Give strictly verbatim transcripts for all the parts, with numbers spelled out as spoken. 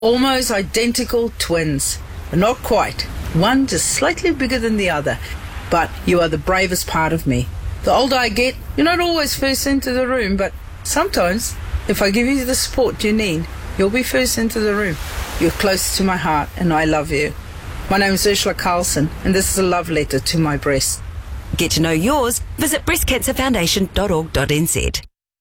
Almost identical twins, but not quite. One just slightly bigger than the other. But you are the bravest part of me. The older I get, you're not always first into the room, but sometimes, if I give you the support you need, you'll be first into the room. You're close to my heart, and I love you. My name is Ursula Carlson, and this is a love letter to my breast. Get to know yours. Visit breast cancer foundation dot org dot n z.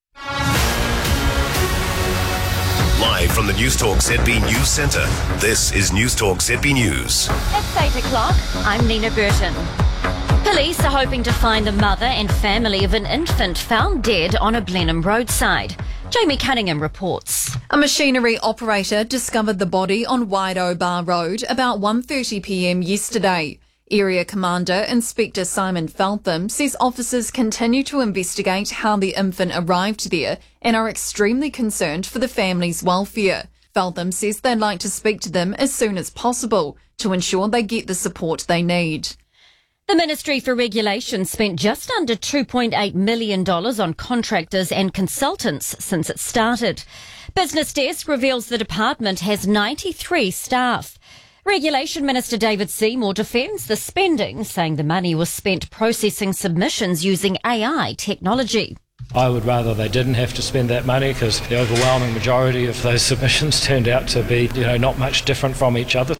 Live from the Newstalk Z B News Centre, this is Newstalk Z B News. It's eight o'clock. I'm Nina Burton. Police are hoping to find the mother and family of an infant found dead on a Blenheim roadside. Jamie Cunningham reports. A machinery operator discovered the body on Waido Bar Road about one thirty p m yesterday. Area Commander Inspector Simon Feltham says officers continue to investigate how the infant arrived there and are extremely concerned for the family's welfare. Feltham says they'd like to speak to them as soon as possible to ensure they get the support they need. The Ministry for Regulation spent just under two point eight million dollars on contractors and consultants since it started. Business Desk reveals the department has ninety-three staff. Regulation Minister David Seymour defends the spending, saying the money was spent processing submissions using A I technology. I would rather they didn't have to spend that money because the overwhelming majority of those submissions turned out to be, you know, not much different from each other.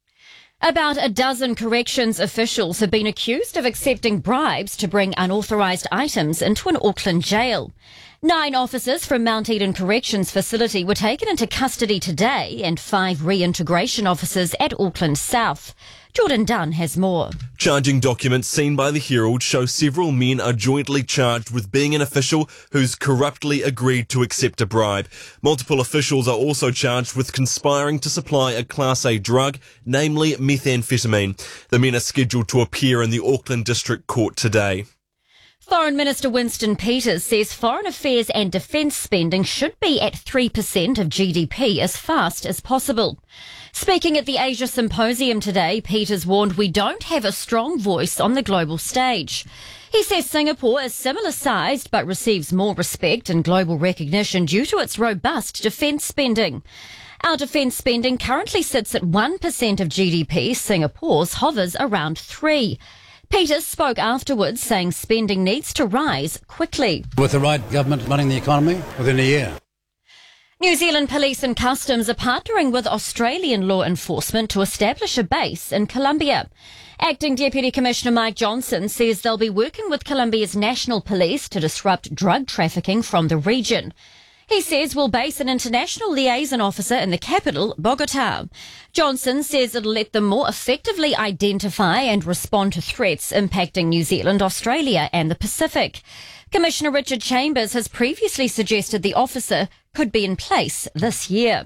About a dozen corrections officials have been accused of accepting bribes to bring unauthorised items into an Auckland jail. Nine officers from Mount Eden Corrections Facility were taken into custody today and five reintegration officers at Auckland South. Jordan Dunn has more. Charging documents seen by the Herald show several men are jointly charged with being an official who's corruptly agreed to accept a bribe. Multiple officials are also charged with conspiring to supply a Class A drug, namely methamphetamine. The men are scheduled to appear in the Auckland District Court today. Foreign Minister Winston Peters says foreign affairs and defence spending should be at three percent of G D P as fast as possible. Speaking at the Asia Symposium today, Peters warned we don't have a strong voice on the global stage. He says Singapore is similar sized but receives more respect and global recognition due to its robust defence spending. Our defence spending currently sits at one percent of G D P. Singapore's hovers around three percent. Peters spoke afterwards, saying spending needs to rise quickly. With the right government running the economy within a year. New Zealand Police and Customs are partnering with Australian law enforcement to establish a base in Colombia. Acting Deputy Commissioner Mike Johnson says they'll be working with Colombia's national police to disrupt drug trafficking from the region. He says we'll base an international liaison officer in the capital, Bogota. Johnson says it'll let them more effectively identify and respond to threats impacting New Zealand, Australia and the Pacific. Commissioner Richard Chambers has previously suggested the officer could be in place this year.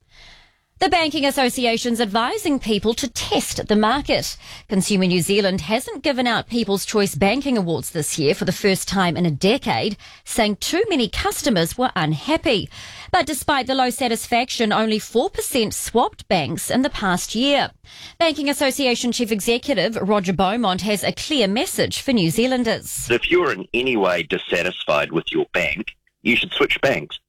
The Banking Association's advising people to test the market. Consumer New Zealand hasn't given out People's Choice Banking Awards this year for the first time in a decade, saying too many customers were unhappy. But despite the low satisfaction, only four percent swapped banks in the past year. Banking Association Chief Executive Roger Beaumont has a clear message for New Zealanders. If you're in any way dissatisfied with your bank, you should switch banks.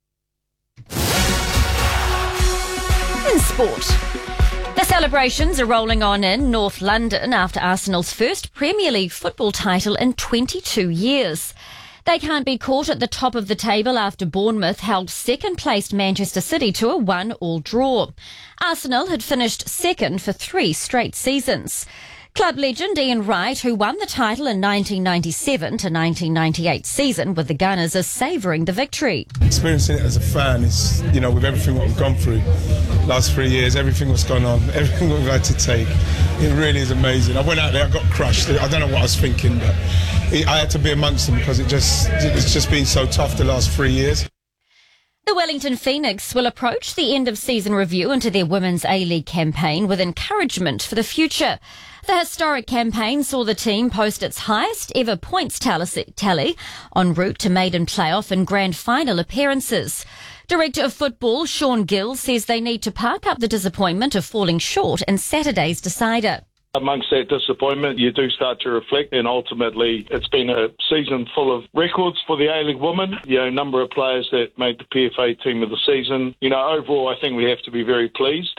In sport, the celebrations are rolling on in North London after Arsenal's first Premier League football title in twenty-two years. They can't be caught at the top of the table after Bournemouth held second-placed Manchester City to a one-all draw. Arsenal had finished second for three straight seasons. Club legend Ian Wright, who won the title in nineteen ninety-seven to nineteen ninety-eight season with the Gunners, is savouring the victory. Experiencing it as a fan is, you know, with everything that we've gone through last three years, everything that's gone on, everything that we've had to take, it really is amazing. I went out there, I got crushed. I don't know what I was thinking, but I had to be amongst them because it just it's just been so tough the last three years. The Wellington Phoenix will approach the end-of-season review into their Women's A-League campaign with encouragement for the future. The historic campaign saw the team post its highest ever points tally en route to maiden playoff and grand final appearances. Director of Football Sean Gill says they need to park up the disappointment of falling short in Saturday's decider. Amongst that disappointment, you do start to reflect, and ultimately it's been a season full of records for the A-League women. You know, a number of players that made the P F A team of the season. You know, overall, I think we have to be very pleased.